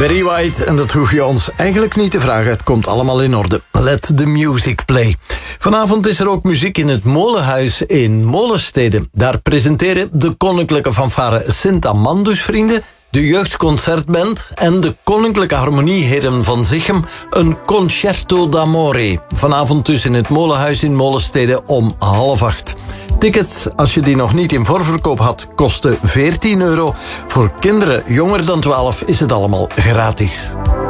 Barry White, en dat hoef je ons eigenlijk niet te vragen. Het komt allemaal in orde. Let the music play. Vanavond is er ook muziek in het Molenhuis in Molenstede. Daar presenteren de Koninklijke Fanfare Sint-Amandusvrienden, de Jeugdconcertband en de Koninklijke Harmonieheren van Zichem een Concerto d'Amore. Vanavond dus in het Molenhuis in Molenstede om 7:30. Tickets, als je die nog niet in voorverkoop had, kosten €14. Voor kinderen jonger dan 12 is het allemaal gratis.